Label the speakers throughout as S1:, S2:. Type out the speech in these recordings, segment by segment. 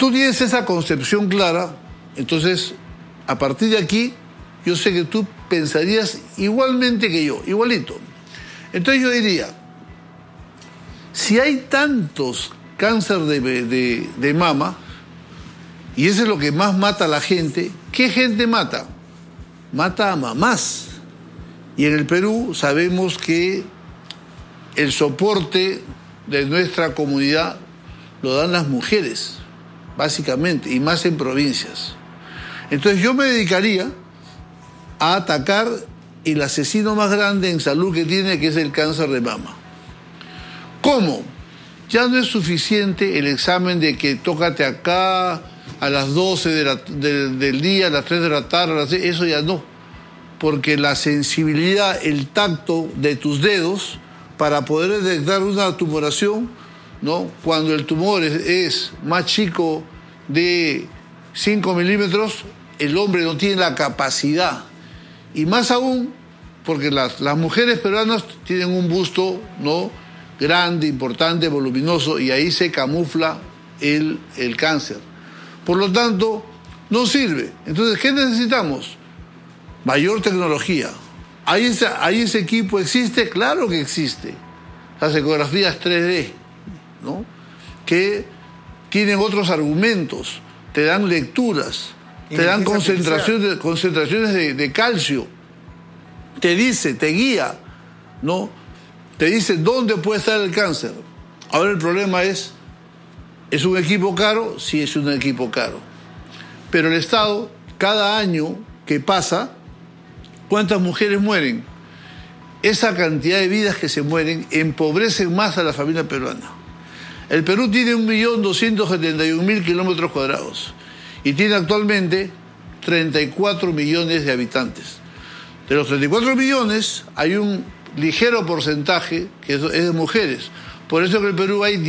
S1: tú tienes esa concepción clara, entonces, a partir de aquí, yo sé que tú pensarías igualmente que yo, igualito. Entonces yo diría, si hay tantos cáncer de mama, y eso es lo que más mata a la gente, ¿qué gente mata? Mata a mamás. Y en el Perú sabemos que el soporte de nuestra comunidad lo dan las mujeres, básicamente, y más en provincias. Entonces yo me dedicaría a atacar el asesino más grande en salud que tiene, que es el cáncer de mama. ¿Cómo? Ya no es suficiente el examen de que tócate acá a las 12 del día, a las 3 de la tarde, a las 6, eso ya no. Porque la sensibilidad, el tacto de tus dedos para poder detectar una tumoración, ¿no? Cuando el tumor es más chico de 5 milímetros, el hombre no tiene la capacidad. Y más aún, porque las mujeres peruanas tienen un busto, ¿no?, grande, importante, voluminoso, y ahí se camufla el cáncer. Por lo tanto, no sirve. Entonces, ¿qué necesitamos? Mayor tecnología. ¿Ahí ese equipo existe? Claro que existe. Las ecografías 3D, ¿no?, que tienen otros argumentos, te dan lecturas, te dan concentraciones de calcio, te dice, te guía, ¿no? Te dice dónde puede estar el cáncer. Ahora el problema ¿es un equipo caro? Sí, es un equipo caro. Pero el Estado, cada año que pasa, ¿cuántas mujeres mueren? Esa cantidad de vidas que se mueren empobrecen más a la familia peruana. El Perú tiene 1.271.000 kilómetros cuadrados y tiene actualmente 34 millones de habitantes. De los 34 millones hay un ligero porcentaje que es de mujeres. Por eso que en el Perú hay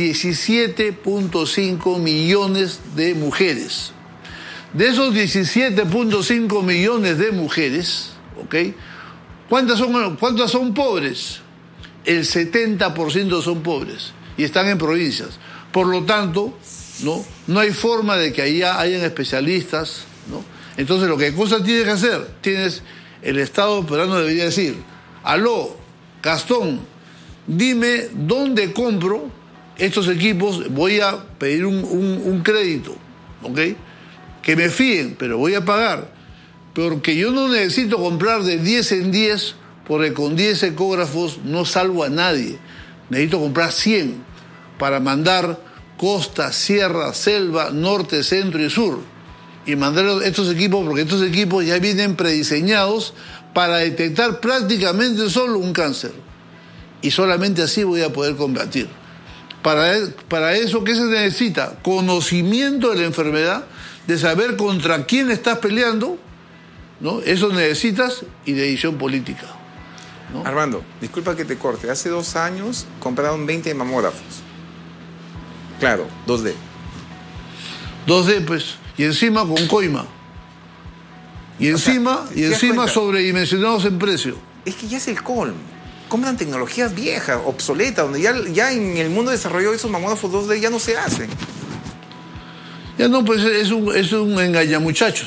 S1: 17.5 millones de mujeres. De esos 17.5 millones de mujeres, ¿ok?, ¿cuántas son pobres? El 70% son pobres y están en provincias. Por lo tanto, no hay forma de que allá hayan especialistas, ¿no? Entonces, lo que cosa tienes que hacer, el Estado peruano debería decir, aló, Gastón, dime dónde compro estos equipos, voy a pedir un crédito, ¿ok?, que me fíen, pero voy a pagar. Porque yo no necesito comprar de 10 en 10, porque con 10 ecógrafos no salvo a nadie. Necesito comprar 100 para mandar costa, sierra, selva, norte, centro y sur. Y mandar estos equipos, porque estos equipos ya vienen prediseñados para detectar prácticamente solo un cáncer. Y solamente así voy a poder combatir. Para eso, ¿qué se necesita? Conocimiento de la enfermedad, de saber contra quién estás peleando, ¿no? Eso necesitas, y decisión política, ¿no?
S2: Armando, disculpa que te corte. Hace 2 años compraron 20 mamógrafos. Claro, 2D.
S1: 2D, pues, y encima con coima. Y encima sobredimensionados en precio.
S2: Es que ya es el colmo. Compran tecnologías viejas, obsoletas, donde ya en el mundo desarrollado esos mamógrafos 2D ya no se hacen.
S1: Ya no, pues es un engañamuchachos.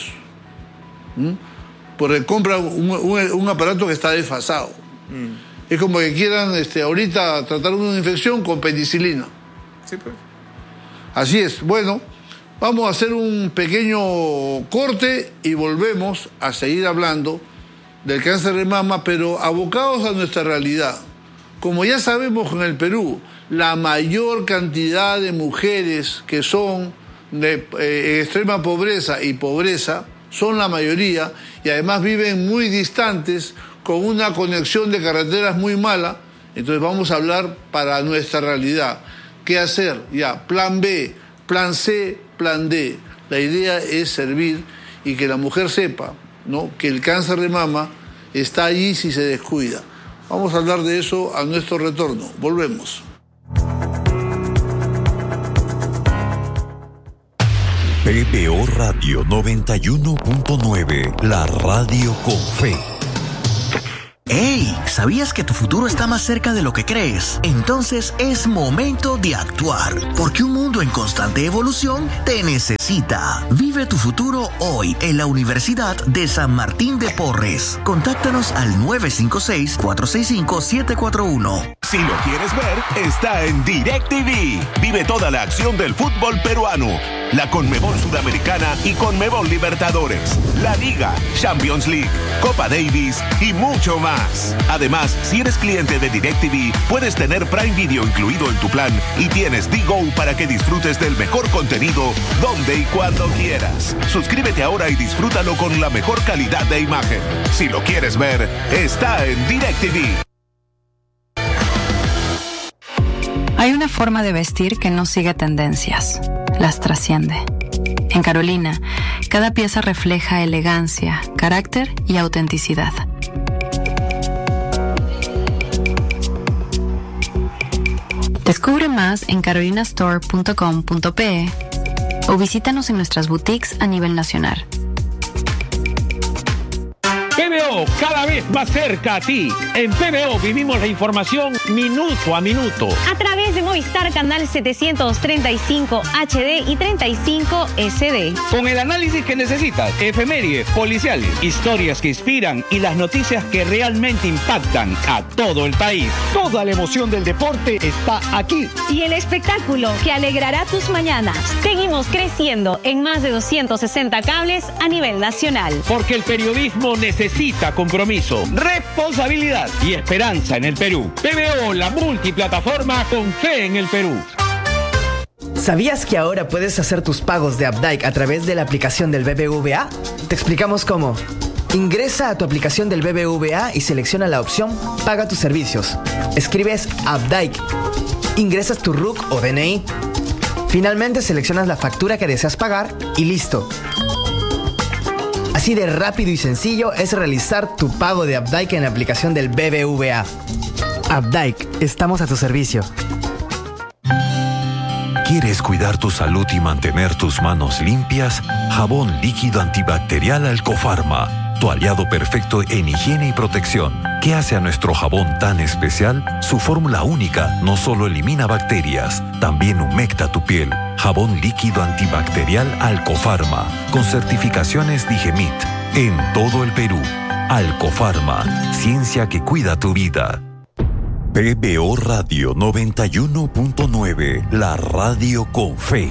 S1: Porque compra un aparato que está desfasado. Es como que quieran ahorita tratar una infección con penicilina.
S2: Sí, pues.
S1: Así es. Bueno, vamos a hacer un pequeño corte y volvemos a seguir hablando del cáncer de mama, pero abocados a nuestra realidad. Como ya sabemos, en el Perú, la mayor cantidad de mujeres que son de extrema pobreza y pobreza son la mayoría, y además viven muy distantes, con una conexión de carreteras muy mala. Entonces vamos a hablar para nuestra realidad. ¿Qué hacer? Ya, plan B, plan C, plan D. La idea es servir y que la mujer sepa, ¿no?, que el cáncer de mama está allí si se descuida. Vamos a hablar de eso a nuestro retorno. Volvemos.
S3: PBO Radio 91.9, la radio con fe.
S4: ¡Hey! ¿Sabías que tu futuro está más cerca de lo que crees? Entonces es momento de actuar, porque un mundo en constante evolución te necesita. Vive tu futuro hoy en la Universidad de San Martín de Porres. Contáctanos al 956-465-741.
S3: Si lo quieres ver, está en DirecTV. Vive toda la acción del fútbol peruano, la Conmebol Sudamericana y Conmebol Libertadores, la Liga, Champions League, Copa Davis y mucho más. Además, si eres cliente de DirecTV, puedes tener Prime Video incluido en tu plan y tienes Digo para que disfrutes del mejor contenido donde y cuando quieras. Suscríbete ahora y disfrútalo con la mejor calidad de imagen. Si lo quieres ver, está en DirecTV.
S5: Hay una forma de vestir que no sigue tendencias, las trasciende. En Carolina, cada pieza refleja elegancia, carácter y autenticidad. Descubre más en carolinastore.com.pe o visítanos en nuestras boutiques a nivel nacional.
S6: PBO, cada vez más cerca a ti. En PBO vivimos la información minuto a minuto.
S7: A través de Movistar Canal 735 HD y 35 SD.
S6: Con el análisis que necesitas, efemérides, policiales, historias que inspiran y las noticias que realmente impactan a todo el país. Toda la emoción del deporte está aquí.
S7: Y el espectáculo que alegrará tus mañanas. Seguimos creciendo en más de 260 cables a nivel nacional.
S6: Porque el periodismo necesita compromiso, responsabilidad y esperanza en el Perú. PBO, la multiplataforma con fe en el Perú.
S8: ¿Sabías que ahora puedes hacer tus pagos de Updike a través de la aplicación del BBVA? Te explicamos cómo. Ingresa a tu aplicación del BBVA y selecciona la opción Paga tus servicios. Escribes Updike. Ingresas tu RUC o DNI. Finalmente seleccionas la factura que deseas pagar y listo. Así de rápido y sencillo es realizar tu pago de Updike en la aplicación del BBVA. Updike, estamos a tu servicio.
S3: ¿Quieres cuidar tu salud y mantener tus manos limpias? Jabón líquido antibacterial Alcofarma, tu aliado perfecto en higiene y protección. ¿Qué hace a nuestro jabón tan especial? Su fórmula única no solo elimina bacterias, también humecta tu piel. Jabón líquido antibacterial Alcofarma, con certificaciones Digemit, en todo el Perú. Alcofarma, ciencia que cuida tu vida. PBO Radio 91.9, la radio con fe.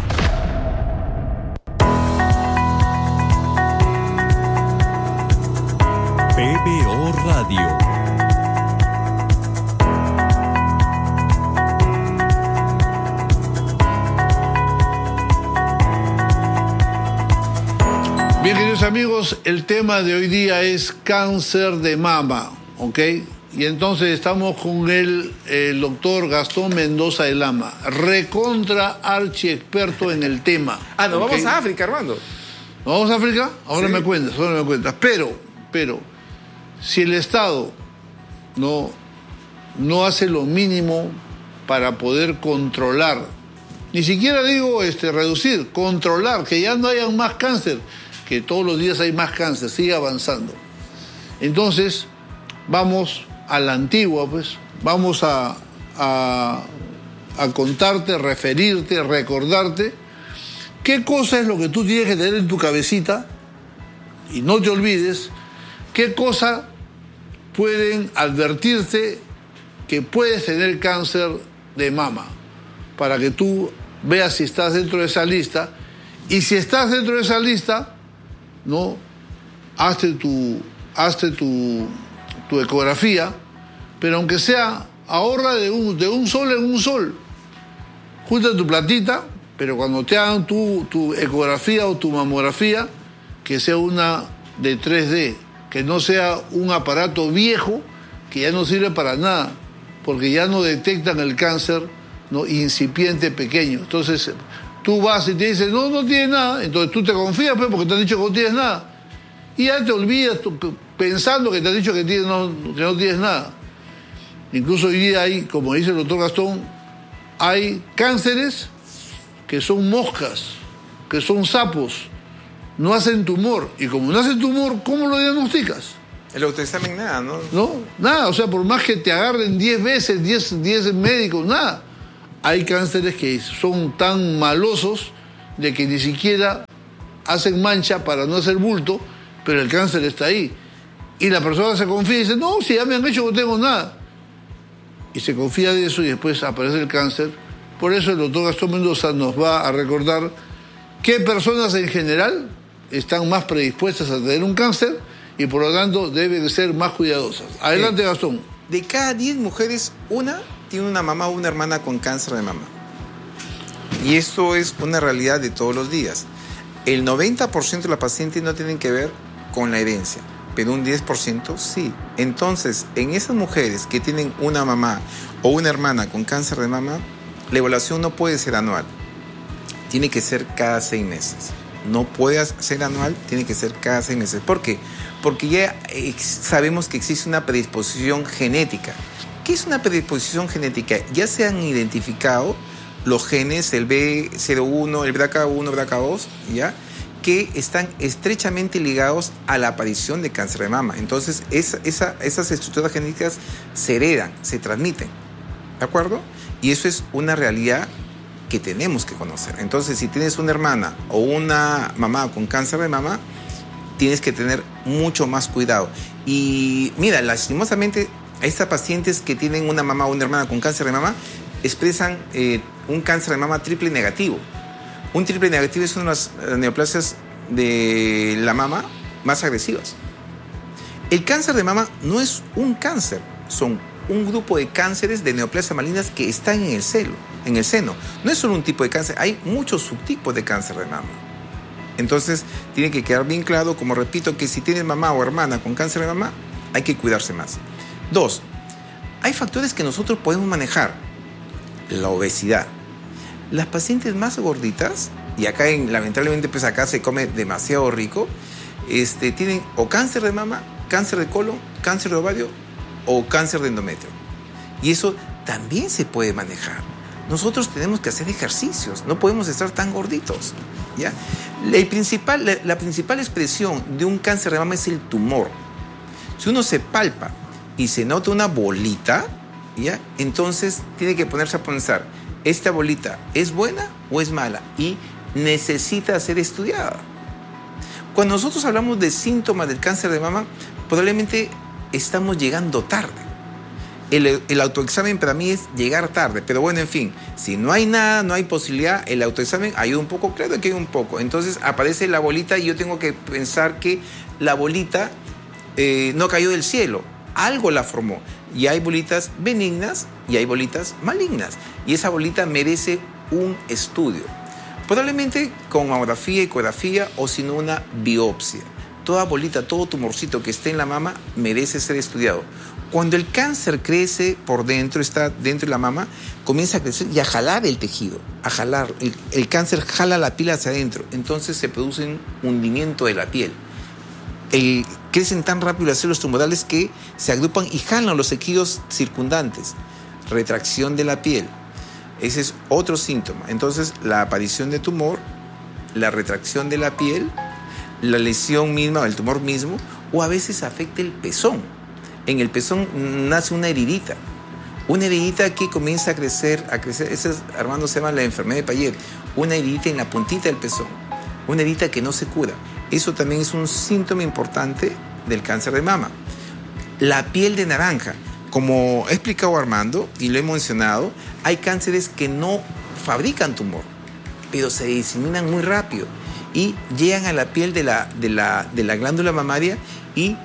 S3: PBO Radio.
S1: Bien, queridos amigos, el tema de hoy día es cáncer de mama, ¿ok? Y entonces estamos con el doctor Gastón Mendoza de Lama, recontra archiexperto en el tema.
S2: Nos
S1: ¿okay?
S2: vamos a África, Armando.
S1: ¿Nos vamos a África? Ahora
S2: Sí.
S1: me cuentas. Pero, si el Estado no hace lo mínimo para poder controlar, ni siquiera digo reducir, controlar, que ya no haya más cáncer, que todos los días hay más cáncer, sigue avanzando. Entonces, vamos a la antigua, pues, vamos a contarte, referirte, recordarte qué cosa es lo que tú tienes que tener en tu cabecita y no te olvides qué cosa pueden advertirte que puedes tener cáncer de mama, para que tú veas si estás dentro de esa lista, y si estás dentro de esa lista, hazte tu ecografía, pero aunque sea, ahorra de un sol en un sol. Junta tu platita, pero cuando te hagan tu ecografía o tu mamografía, que sea una de 3D, que no sea un aparato viejo que ya no sirve para nada, porque ya no detectan el cáncer incipiente pequeño. Entonces, tú vas y te dicen, no tienes nada, entonces tú te confías, pues, porque te han dicho que no tienes nada. Y ya te olvidas pensando que te han dicho que no tienes nada. Incluso hoy día hay, como dice el doctor Gastón, hay cánceres que son moscas, que son sapos, no hacen tumor. Y como no hacen tumor, ¿cómo lo diagnosticas?
S2: El autoexamen nada, ¿no?
S1: No, nada. O sea, por más que te agarren 10 veces, 10 médicos, nada. Hay cánceres que son tan malosos de que ni siquiera hacen mancha para no hacer bulto, pero el cáncer está ahí. Y la persona se confía y dice, no, si ya me han hecho no tengo nada. Y se confía de eso y después aparece el cáncer. Por eso el doctor Gastón Mendoza nos va a recordar qué personas en general están más predispuestas a tener un cáncer y por lo tanto deben ser más cuidadosas. Adelante, Gastón.
S2: De cada 10 mujeres, una tiene una mamá o una hermana con cáncer de mama. Y esto es una realidad de todos los días. El 90% de las pacientes no tienen que ver con la herencia, pero un 10% sí. Entonces, en esas mujeres que tienen una mamá o una hermana con cáncer de mama, la evaluación no puede ser anual. Tiene que ser cada 6 meses. No puede ser anual, tiene que ser cada 6 meses. ¿Por qué? Porque ya sabemos que existe una predisposición genética. ¿Qué es una predisposición genética? Ya se han identificado los genes, el B01, el BRCA1, BRCA2, ¿ya? Que están estrechamente ligados a la aparición de cáncer de mama. Entonces, esas estructuras genéticas se heredan, se transmiten, ¿de acuerdo? Y eso es una realidad que tenemos que conocer. Entonces, si tienes una hermana o una mamá con cáncer de mama, tienes que tener mucho más cuidado. Y mira, lastimosamente, a estas pacientes que tienen una mamá o una hermana con cáncer de mama, expresan un cáncer de mama triple negativo. Un triple negativo es una de las neoplasias de la mama más agresivas. El cáncer de mama no es un cáncer, son un grupo de cánceres de neoplasias malignas que están en el seno. No es solo un tipo de cáncer, hay muchos subtipos de cáncer de mama. Entonces, tiene que quedar bien claro, como repito, que si tienes mamá o hermana con cáncer de mama, hay que cuidarse más. 2, hay factores que nosotros podemos manejar. La obesidad. Las pacientes más gorditas, y acá lamentablemente pues acá se come demasiado rico, tienen o cáncer de mama, cáncer de colon, cáncer de ovario o cáncer de endometrio. Y eso también se puede manejar. Nosotros tenemos que hacer ejercicios, no podemos estar tan gorditos, ¿ya? La principal expresión de un cáncer de mama es el tumor. Si uno se palpa y se nota una bolita, ¿ya? Entonces tiene que ponerse a pensar, ¿esta bolita es buena o es mala? Y necesita ser estudiada. Cuando nosotros hablamos de síntomas del cáncer de mama, probablemente estamos llegando tarde. El autoexamen para mí es llegar tarde, pero bueno, en fin, si no hay nada, no hay posibilidad, el autoexamen ayuda un poco, claro que ayuda un poco. Entonces aparece la bolita y yo tengo que pensar que la bolita no cayó del cielo, algo la formó. Y hay bolitas benignas y hay bolitas malignas. Y esa bolita merece un estudio. Probablemente con mamografía, ecografía o si no una biopsia. Toda bolita, todo tumorcito que esté en la mama merece ser estudiado. Cuando el cáncer crece por dentro, está dentro de la mama, comienza a crecer y a jalar el tejido, a jalar. El cáncer jala la piel hacia adentro. Entonces se produce un hundimiento de la piel. Crecen tan rápido las células tumorales que se agrupan y jalan los tejidos circundantes. Retracción de la piel. Ese es otro síntoma. Entonces, la aparición de tumor, la retracción de la piel, la lesión misma, el tumor mismo, o a veces afecta el pezón. En el pezón nace una heridita que comienza a crecer. Esa, Armando, se llama la enfermedad de Payet. Una heridita en la puntita del pezón. Una herida que no se cura. Eso también es un síntoma importante del cáncer de mama. La piel de naranja. Como ha explicado Armando y lo he mencionado, hay cánceres que no fabrican tumor, pero se diseminan muy rápido y llegan a la piel de la glándula mamaria y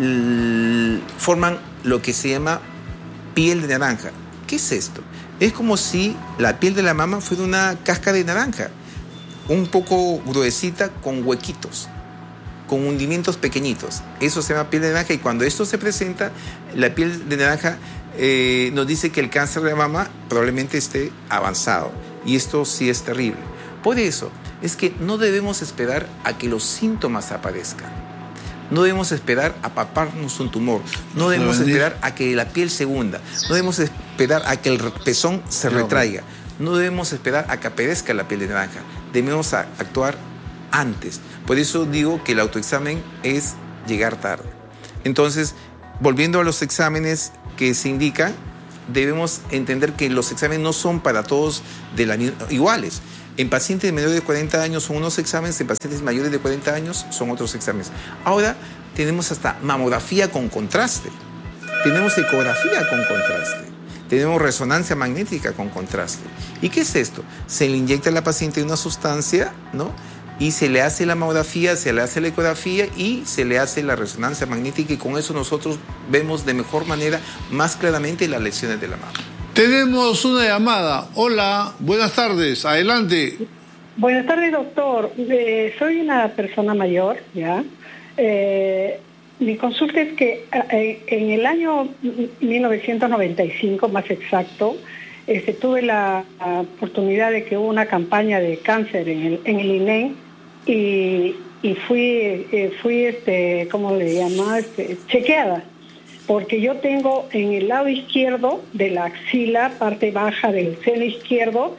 S2: forman lo que se llama piel de naranja. ¿Qué es esto? Es como si la piel de la mama fuera una cáscara de naranja, un poco gruesita con huequitos, con hundimientos pequeñitos. Eso se llama piel de naranja y cuando esto se presenta, la piel de naranja nos dice que el cáncer de mama probablemente esté avanzado y esto sí es terrible. Por eso es que no debemos esperar a que los síntomas aparezcan. No debemos esperar a palparnos un tumor. No debemos esperar a que la piel se hunda. No debemos esperar a que el pezón se retraiga. No debemos esperar a que aparezca la piel de naranja. Debemos actuar antes. Por eso digo que el autoexamen es llegar tarde. Entonces, volviendo a los exámenes que se indican, debemos entender que los exámenes no son para todos iguales. En pacientes menores de 40 años son unos exámenes, en pacientes mayores de 40 años son otros exámenes. Ahora tenemos hasta mamografía con contraste, tenemos ecografía con contraste, tenemos resonancia magnética con contraste. ¿Y qué es esto? Se le inyecta a la paciente una sustancia, ¿no? Y se le hace la mamografía, se le hace la ecografía y se le hace la resonancia magnética, y con eso nosotros vemos de mejor manera, más claramente, las lesiones de la mama.
S1: Tenemos una llamada. Hola, buenas tardes, adelante.
S9: Buenas tardes, doctor. Soy una persona mayor, ¿ya? Mi consulta es que en el año 1995, más exacto, tuve la oportunidad de que hubo una campaña de cáncer en el INEM, y fui ¿cómo le llama? Chequeada, porque yo tengo en el lado izquierdo de la axila, parte baja del seno izquierdo,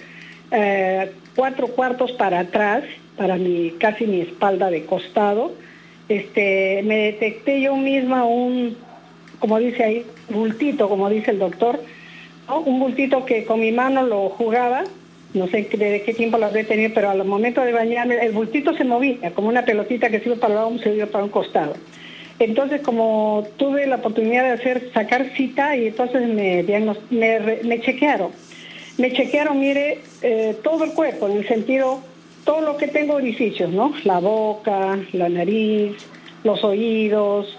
S9: 4/4 para atrás, casi mi espalda de costado. Me detecté yo misma como dice ahí, bultito, como dice el doctor, ¿no? Un bultito que con mi mano lo jugaba, no sé de qué tiempo lo habré tenido, pero al momento de bañarme, el bultito se movía, como una pelotita que se iba para el lado, se iba para un costado. Entonces, como tuve la oportunidad de sacar cita, y entonces me chequearon. Me chequearon, mire, todo el cuerpo, en el sentido, todo lo que tengo orificios, ¿no? La boca, la nariz, los oídos,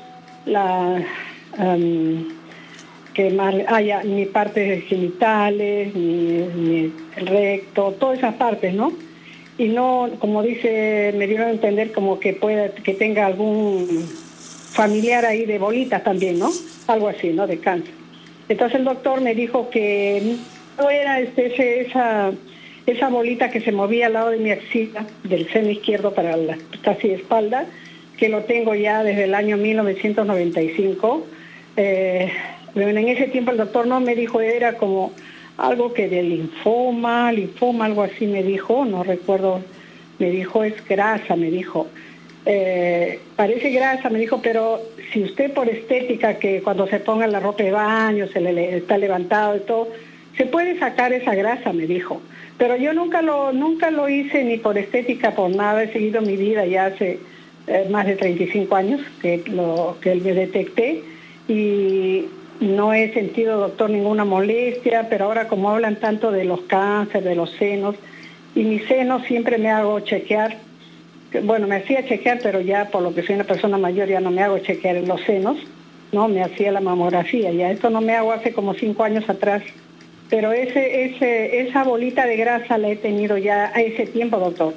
S9: que más haya mi parte genitales, mi recto, todas esas partes, ¿no? Y no, como dice, me dieron a entender como que tenga algún familiar ahí de bolitas también, ¿no? Algo así, ¿no? De cáncer. Entonces el doctor me dijo que no era esa bolita que se movía al lado de mi axila, del seno izquierdo para la casi espalda, que lo tengo ya desde el año 1995. En ese tiempo el doctor no me dijo, era como algo que de linfoma, algo así me dijo, no recuerdo, me dijo es grasa, me dijo. Parece grasa, me dijo, pero si usted por estética, que cuando se ponga la ropa de baño, está levantado y todo, se puede sacar esa grasa, me dijo. Pero yo nunca lo hice ni por estética, por nada, he seguido mi vida ya hace más de 35 años que me detecté, y no he sentido, doctor, ninguna molestia, pero ahora como hablan tanto de los cánceres, de los senos, y mis senos siempre me hago chequear, bueno, me hacía chequear, pero ya por lo que soy una persona mayor ya no me hago chequear en los senos, no, me hacía la mamografía, ya esto no me hago hace como 5 años atrás, pero esa bolita de grasa la he tenido ya a ese tiempo, doctor,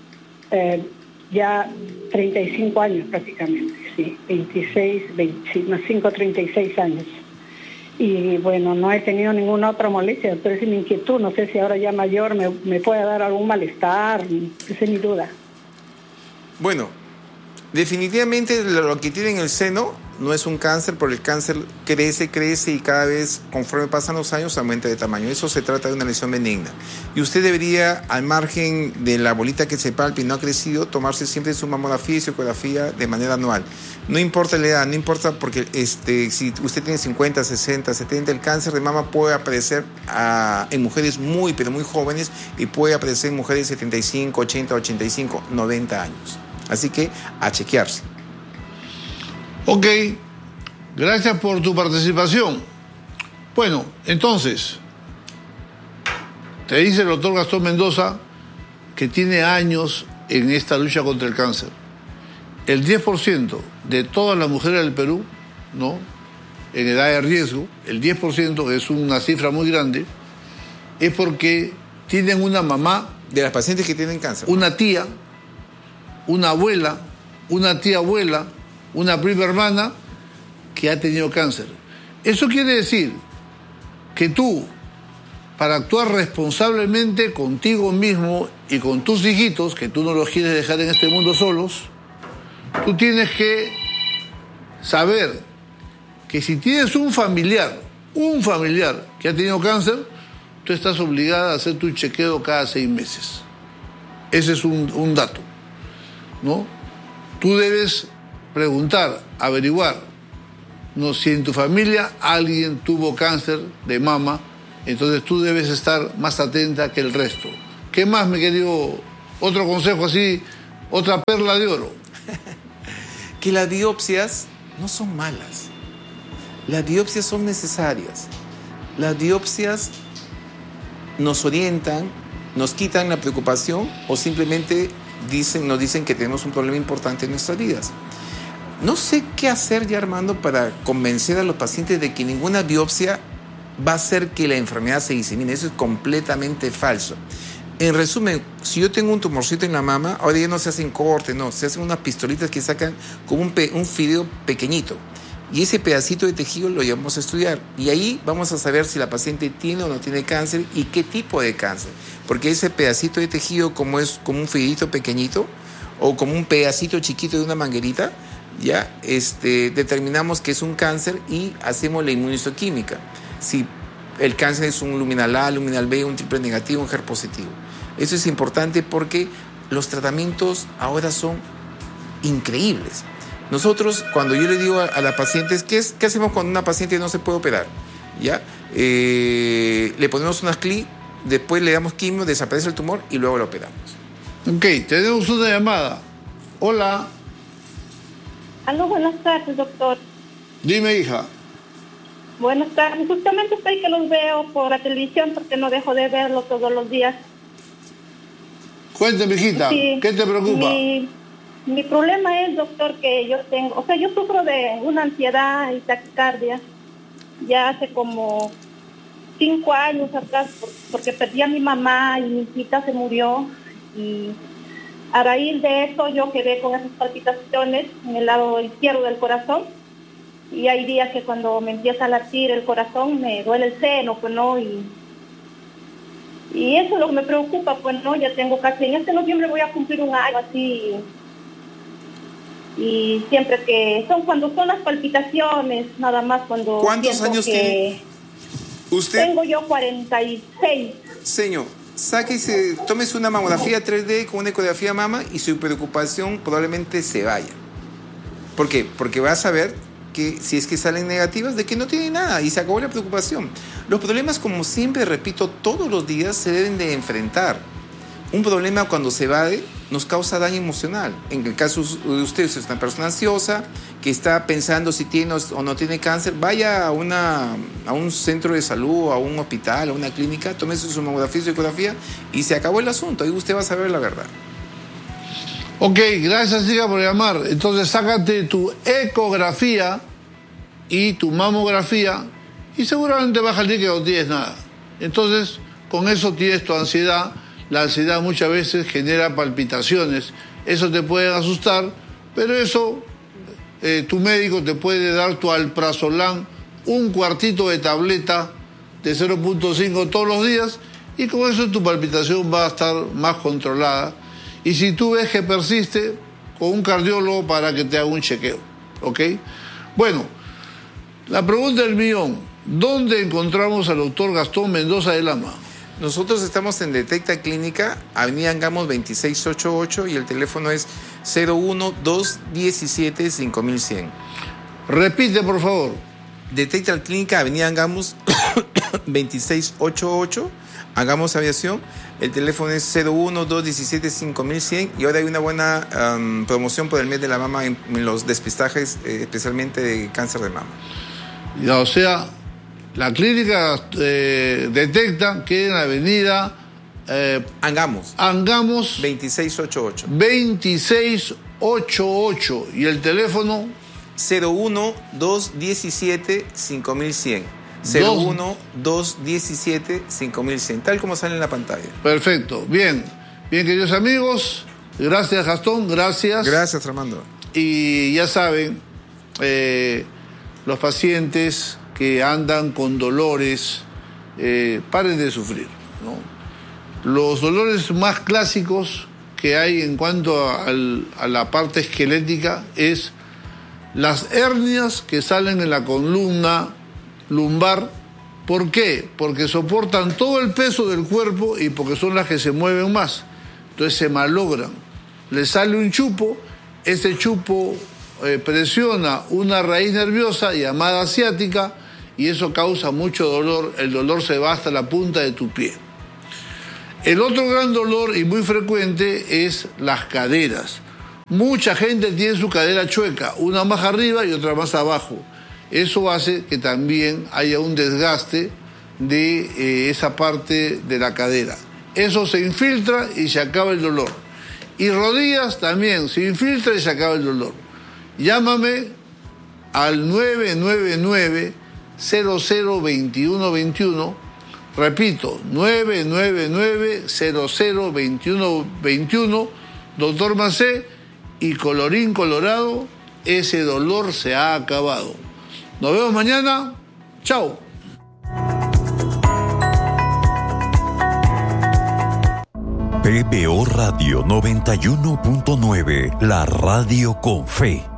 S9: ya 35 años prácticamente, sí, 36 años. Y bueno, no he tenido ninguna otra molestia, pero es mi inquietud, no sé si ahora ya mayor me puede dar algún malestar, esa es mi duda.
S2: Bueno, definitivamente lo que tiene en el seno no es un cáncer, porque el cáncer crece y cada vez, conforme pasan los años, aumenta de tamaño. Eso se trata de una lesión benigna. Y usted debería, al margen de la bolita que se palpe y no ha crecido, tomarse siempre su mamografía y su ecografía de manera anual. No importa la edad, no importa, porque si usted tiene 50, 60, 70, el cáncer de mama puede aparecer en mujeres muy, pero muy jóvenes, y puede aparecer en mujeres de 75, 80, 85, 90 años. Así que a chequearse.
S1: Ok, gracias por tu participación. Bueno, entonces, te dice el doctor Gastón Mendoza que tiene años en esta lucha contra el cáncer. El 10% de todas las mujeres del Perú, ¿no?, en edad de riesgo, el 10%, que es una cifra muy grande, es porque tienen una mamá,
S2: de las pacientes que tienen cáncer,
S1: una tía, una abuela, una tía abuela, una prima hermana que ha tenido cáncer. Eso quiere decir que tú, para actuar responsablemente contigo mismo y con tus hijitos, que tú no los quieres dejar en este mundo solos, tú tienes que saber que si tienes un familiar que ha tenido cáncer, tú estás obligada a hacer tu chequeo cada 6 meses. Ese es un dato, ¿no? Tú debes preguntar, averiguar No, si en tu familia alguien tuvo cáncer de mama, entonces tú debes estar más atenta que el resto. ¿Qué más, mi querido? Otro consejo así, otra perla de oro.
S2: Que las biopsias no son malas. Las biopsias son necesarias. Las biopsias nos orientan, nos quitan la preocupación o simplemente nos dicen que tenemos un problema importante en nuestras vidas. No sé qué hacer ya, Armando, para convencer a los pacientes de que ninguna biopsia va a hacer que la enfermedad se disemine. Eso es completamente falso. En resumen, si yo tengo un tumorcito en la mama, ahora ya no se hacen cortes, no, se hacen unas pistolitas que sacan como un fideo pequeñito. Y ese pedacito de tejido lo llevamos a estudiar. Y ahí vamos a saber si la paciente tiene o no tiene cáncer y qué tipo de cáncer. Porque ese pedacito de tejido, como es como un fideito pequeñito o como un pedacito chiquito de una manguerita, ya determinamos que es un cáncer y hacemos la inmunistoquímica. Si el cáncer es un luminal A, luminal B, un triple negativo, un HER positivo. Eso es importante porque los tratamientos ahora son increíbles. Nosotros, cuando yo le digo a las pacientes, ¿qué hacemos cuando una paciente no se puede operar? ¿Ya? Le ponemos unas CLI, después le damos quimio, desaparece el tumor y luego lo operamos.
S1: Ok, tenemos una llamada. Hola.
S10: Aló, buenas tardes, doctor.
S1: Dime, hija.
S10: Buenas tardes. Justamente estoy que los veo por la televisión porque no dejo de verlo todos los días.
S1: Cuéntame, hijita, sí, ¿qué te preocupa?
S10: Mi problema es, doctor, que yo sufro de una ansiedad y taquicardia. Ya hace como 5 años atrás, porque perdí a mi mamá y mi hijita se murió. Y a raíz de eso yo quedé con esas palpitaciones en el lado izquierdo del corazón. Y hay días que cuando me empieza a latir el corazón me duele el seno, pues no, y eso es lo que me preocupa, pues no, ya tengo casi, en este noviembre voy a cumplir un año así, y siempre que cuando son las palpitaciones, nada más cuando...
S2: ¿Cuántos años tiene usted?
S10: Tengo yo 46.
S2: Señor, tómese una mamografía 3D con una ecografía de mama y su preocupación probablemente se vaya. ¿Por qué? Porque va a saber que si es que salen negativas, de que no tiene nada y se acabó la preocupación. Los problemas, como siempre repito, todos los días se deben de enfrentar. Un problema cuando se evade nos causa daño emocional. En el caso de usted, es una persona ansiosa que está pensando si tiene o no tiene cáncer, vaya a un centro de salud, a un hospital, a una clínica, tómese su mamografía y su ecografía y se acabó el asunto. Ahí usted va a saber la verdad.
S1: Ok, gracias, hija, por llamar. Entonces, sácate tu ecografía y tu mamografía y seguramente vas a salir que no tienes nada. Entonces, con eso tienes tu ansiedad. La ansiedad muchas veces genera palpitaciones. Eso te puede asustar, pero eso tu médico te puede dar tu alprazolam, un cuartito de tableta de 0.5 todos los días y con eso tu palpitación va a estar más controlada. Y si tú ves que persiste, con un cardiólogo para que te haga un chequeo, ¿ok? Bueno, la pregunta del millón, ¿dónde encontramos al doctor Gastón Mendoza de Lama?
S2: Nosotros estamos en Detecta Clínica, Avenida Angamos 2688 y el teléfono es 01-217-5100.
S1: Repite, por favor.
S2: Detecta Clínica, Avenida Angamos 2688, Angamos Aviación. El teléfono es 01-217-5100 y ahora hay una buena promoción por el mes de la mama en los despistajes, especialmente de cáncer de mama.
S1: Ya, o sea, la clínica Detecta que en la avenida
S2: Angamos 2688.
S1: 2688 y el teléfono
S2: 01-217-5100. 01-217-5100, tal como sale en la pantalla.
S1: Perfecto, bien, queridos amigos, gracias Gastón, gracias.
S2: Gracias, Armando.
S1: Y ya saben, los pacientes que andan con dolores, paren de sufrir, ¿no? Los dolores más clásicos que hay en cuanto a la parte esquelética es las hernias que salen en la columna lumbar. ¿Por qué? Porque soportan todo el peso del cuerpo y porque son las que se mueven más. Entonces se malogran. Le sale un chupo, ese chupo presiona una raíz nerviosa llamada ciática y eso causa mucho dolor. El dolor se va hasta la punta de tu pie. El otro gran dolor y muy frecuente es las caderas. Mucha gente tiene su cadera chueca, una más arriba y otra más abajo. Eso hace que también haya un desgaste de esa parte de la cadera. Eso se infiltra y se acaba el dolor. Y rodillas también, se infiltra y se acaba el dolor. Llámame al 999-002121. Repito, 999-002121. Doctor Macé, y colorín colorado, ese dolor se ha acabado. Nos vemos mañana. Chao.
S3: PBO Radio 91.9, la radio con fe.